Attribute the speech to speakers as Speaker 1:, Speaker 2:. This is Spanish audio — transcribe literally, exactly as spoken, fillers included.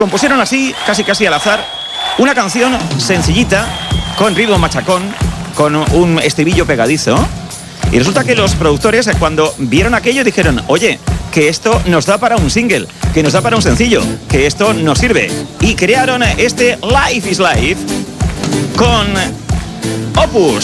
Speaker 1: Compusieron así, casi casi al azar, una canción sencillita, con ritmo machacón, con un estribillo pegadizo. Y resulta que los productores, cuando vieron aquello, dijeron: oye, que esto nos da para un single, que nos da para un sencillo, que esto nos sirve. Y crearon este Life is Life con Opus.